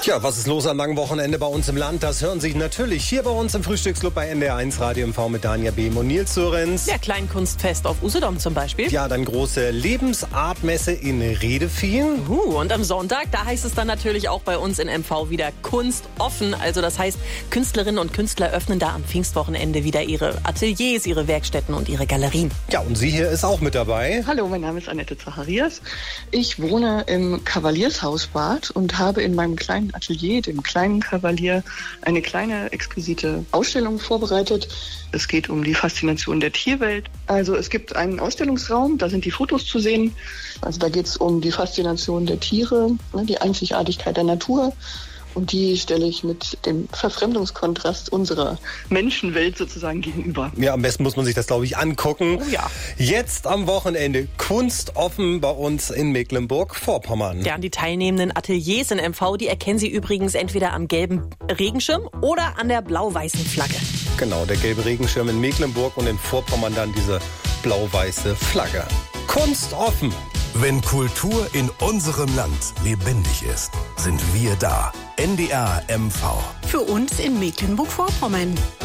Tja, was ist los am langen Wochenende bei uns im Land? Das hören Sie natürlich hier bei uns im Frühstücksclub bei NDR1 Radio MV mit Danja Behm und Nils Sörenz. Der Kleinkunstfest auf Usedom zum Beispiel. Ja, dann große Lebensartmesse in Redefien. Und am Sonntag, da heißt es dann natürlich auch bei uns in MV wieder Kunst offen. Also das heißt, Künstlerinnen und Künstler öffnen da am Pfingstwochenende wieder ihre Ateliers, ihre Werkstätten und ihre Galerien. Ja, und sie hier ist auch mit dabei. Hallo, mein Name ist Annette Zacharias. Ich wohne im Kavaliershausbad und habe in meinem kleinen Atelier, dem kleinen Kavalier, eine kleine exquisite Ausstellung vorbereitet. Es geht um die Faszination der Tierwelt. Also es gibt einen Ausstellungsraum, da sind die Fotos zu sehen. Also da geht es um die Faszination der Tiere, die Einzigartigkeit der Natur. Und die stelle ich mit dem Verfremdungskontrast unserer Menschenwelt sozusagen gegenüber. Ja, am besten muss man sich das, glaube ich, angucken. Oh ja. Jetzt am Wochenende Kunst offen bei uns in Mecklenburg-Vorpommern. Ja, und die teilnehmenden Ateliers in MV, die erkennen Sie übrigens entweder am gelben Regenschirm oder an der blau-weißen Flagge. Genau, der gelbe Regenschirm in Mecklenburg und in Vorpommern dann diese blau-weiße Flagge. Kunst offen. Wenn Kultur in unserem Land lebendig ist, sind wir da. NDR MV. Für uns in Mecklenburg-Vorpommern.